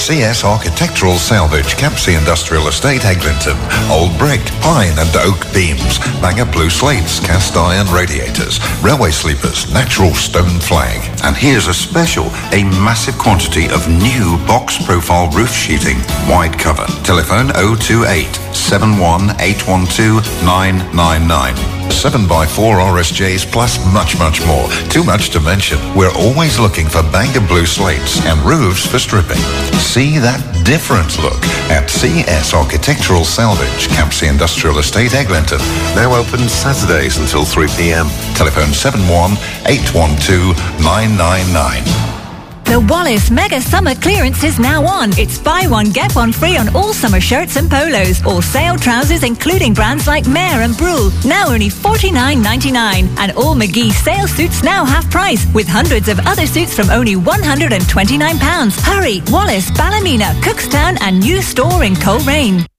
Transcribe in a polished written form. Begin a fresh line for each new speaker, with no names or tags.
CS Architectural Salvage, Campsie Industrial Estate, Eglinton. Old brick, pine and oak beams, Bangor blue slates, cast iron radiators, railway sleepers, natural stone flag. And here's a special, a massive quantity of new box profile roof sheeting, wide cover. Telephone 028 71812 999. 7x4 RSJs plus much more. Too much to mention. We're always looking for Bangor blue slates and roofs for stripping. See that different look at CS Architectural Salvage, Campsie Industrial Estate, Eglinton. Now open Saturdays until 3 p.m. Telephone 71812 999.
The Wallace Mega Summer Clearance is now on. It's buy one, get one free on all summer shirts and polos. All sale trousers, including brands like Mare and Brule, now only $49.99. And all McGee sale suits now half price, with hundreds of other suits from only £129. Hurry! Wallace, Ballymena, Cookstown and new store in Coleraine.